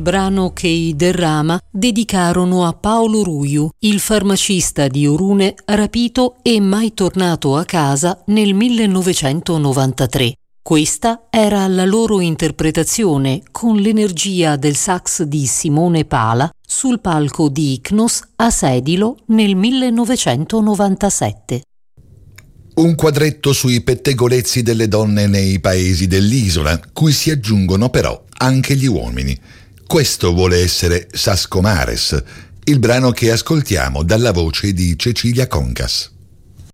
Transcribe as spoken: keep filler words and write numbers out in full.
brano che i Derrama dedicarono a Paolo Ruiu, il farmacista di Orune rapito e mai tornato a casa nel millenovecentonovantatré. Questa era la loro interpretazione con l'energia del sax di Simone Pala sul palco di Icnos a Sedilo nel millenovecentonovantasette. Un quadretto sui pettegolezzi delle donne nei paesi dell'isola, cui si aggiungono però anche gli uomini. Questo vuole essere Sascomares, il brano che ascoltiamo dalla voce di Cecilia Concas.